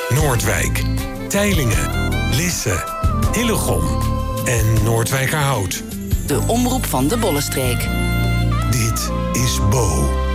Noordwijk, Teylingen, Lisse, Hillegom en Noordwijkerhout. De omroep van de Bollenstreek. Dit is Bo.